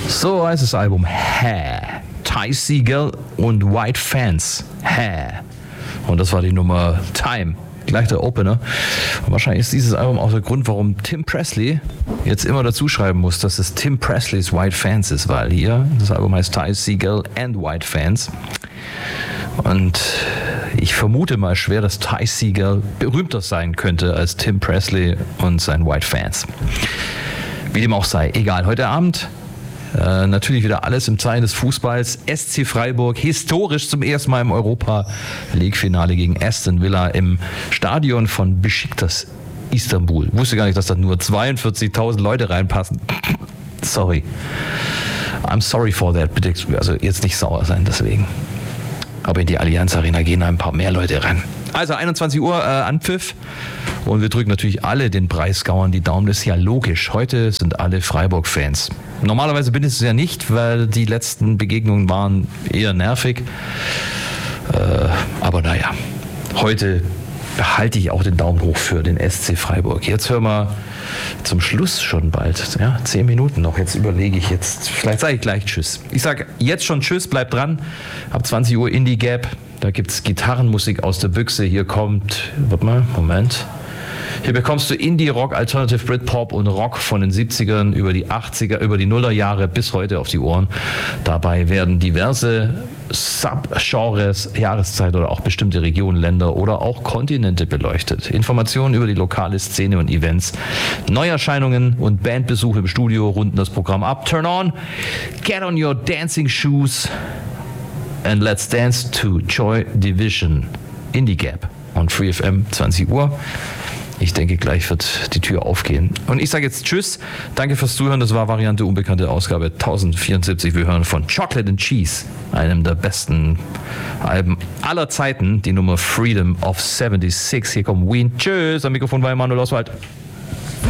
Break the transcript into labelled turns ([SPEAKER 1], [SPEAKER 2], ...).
[SPEAKER 1] So heißt das Album. Hä. Ty Segall und White Fans. Hä. Und das war die Nummer Time. Gleich der Opener. Und wahrscheinlich ist dieses Album auch der Grund, warum Tim Presley jetzt immer dazu schreiben muss, dass es Tim Presleys White Fans ist, weil hier das Album heißt Ty Segall and White Fans. Und ich vermute mal schwer, dass Ty Segall berühmter sein könnte als Tim Presley und seinen White Fans. Wie dem auch sei. Egal, heute Abend natürlich wieder alles im Zeichen des Fußballs. SC Freiburg historisch zum ersten Mal im Europa League-Finale gegen Aston Villa im Stadion von Besiktas Istanbul. Wusste gar nicht, dass da nur 42.000 Leute reinpassen. Sorry. I'm sorry for that. Bitte, also jetzt nicht sauer sein deswegen. Aber in die Allianz Arena gehen ein paar mehr Leute rein. Also 21 Uhr Anpfiff. Und wir drücken natürlich alle den Breisgauern die Daumen. Das ist ja logisch. Heute sind alle Freiburg-Fans. Normalerweise bin ich es ja nicht, weil die letzten Begegnungen waren eher nervig. Aber naja, heute behalte ich auch den Daumen hoch für den SC Freiburg. Jetzt hören wir zum Schluss schon bald. Ja, 10 Minuten noch. Jetzt überlege ich jetzt. Vielleicht sage ich gleich Tschüss. Ich sage jetzt schon Tschüss, bleibt dran. Ab 20 Uhr Indie Gap. Da gibt es Gitarrenmusik aus der Büchse. Hier kommt, warte mal, Moment. Hier bekommst du Indie, Rock, Alternative, Britpop und Rock von den 70ern über die 80er, über die Nullerjahre bis heute auf die Ohren. Dabei werden diverse Subgenres, Jahreszeit oder auch bestimmte Regionen, Länder oder auch Kontinente beleuchtet. Informationen über die lokale Szene und Events, Neuerscheinungen und Bandbesuche im Studio runden das Programm ab. Turn on, get on your dancing shoes and let's dance to Joy Division. Indie Gap on Free FM, 20 Uhr. Ich denke, gleich wird die Tür aufgehen. Und ich sage jetzt Tschüss. Danke fürs Zuhören. Das war Variante Unbekannte Ausgabe 1074. Wir hören von Chocolate and Cheese, einem der besten Alben aller Zeiten, die Nummer Freedom of 76. Hier kommt Ween. Tschüss. Am Mikrofon war Emanuel Oswald.